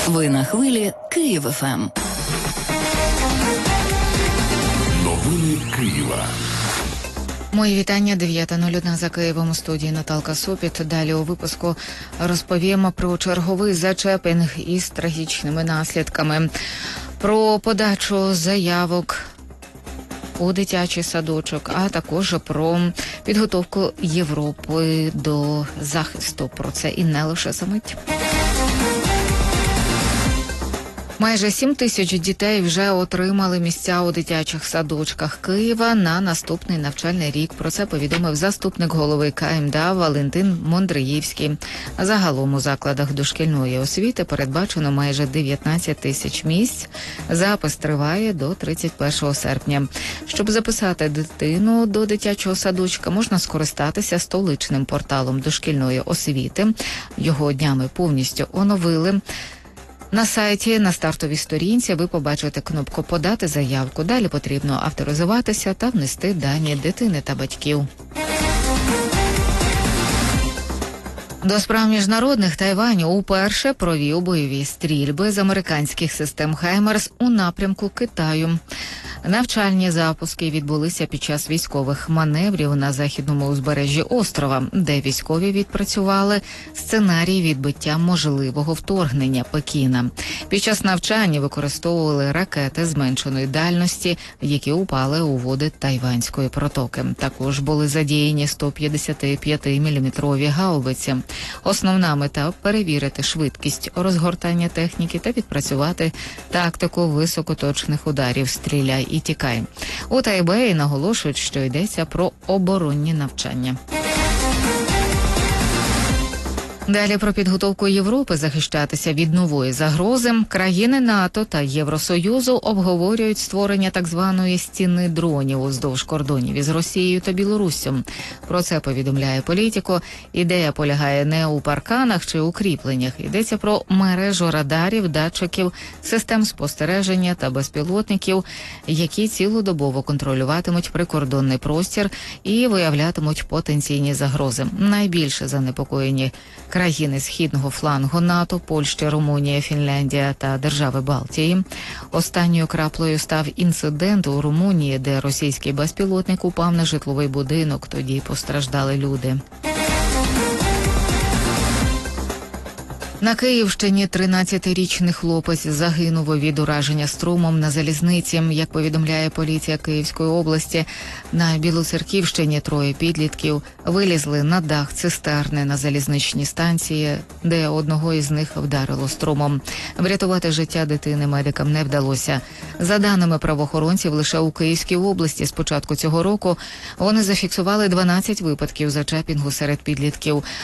Ви на хвилі Київ ФМ. Новини Києва. Мої вітання, 9:01 за Києвом, у студії Наталка Сопіт. Далі у випуску розповімо про черговий зачепінг із трагічними наслідками, про подачу заявок у дитячий садочок, а також про підготовку Європи до захисту. Про це і не лише за мить. Майже 7 тисяч дітей вже отримали місця у дитячих садочках Києва на наступний навчальний рік. Про це повідомив заступник голови КМДА Валентин Мондриївський. Загалом у закладах дошкільної освіти передбачено майже 19 тисяч місць. Запис триває до 31 серпня. Щоб записати дитину до дитячого садочка, можна скористатися столичним порталом дошкільної освіти. Його днями повністю оновили. На сайті, на стартовій сторінці, ви побачите кнопку «Подати заявку». Далі потрібно авторизуватися та внести дані дитини та батьків. До справ міжнародних Тайвань уперше провів бойові стрільби з американських систем «Хаймерс» у напрямку Китаю. Навчальні запуски відбулися під час військових маневрів на західному узбережжі острова, де військові відпрацювали сценарій відбиття можливого вторгнення Пекіна. Під час навчання використовували ракети зменшеної дальності, які упали у води Тайванської протоки. Також були задіяні 155-мм гаубиці. Основна мета – перевірити швидкість розгортання техніки та відпрацювати тактику високоточних ударів «Стріляй і тікай». У Тайбеї наголошують, що йдеться про оборонні навчання. Далі про підготовку Європи захищатися від нової загрози. Країни НАТО та Євросоюзу обговорюють створення так званої стіни дронів уздовж кордонів із Росією та Білоруссю. Про це повідомляє Політико. Ідея полягає не у парканах чи укріпленнях. Йдеться про мережу радарів, датчиків, систем спостереження та безпілотників, які цілодобово контролюватимуть прикордонний простір і виявлятимуть потенційні загрози. Найбільше занепокоєні країни східного флангу НАТО, Польща, Румунія, Фінляндія та держави Балтії. Останньою краплею став інцидент у Румунії, де російський безпілотник упав на житловий будинок. Тоді постраждали люди. На Київщині 13-річний хлопець загинув від ураження струмом на залізниці. Як повідомляє поліція Київської області, на Білоцерківщині 3 підлітків вилізли на дах цистерни на залізничній станції, де одного із них вдарило струмом. Врятувати життя дитини медикам не вдалося. За даними правоохоронців, лише у Київській області з початку цього року вони зафіксували 12 випадків зачепінгу серед підлітків.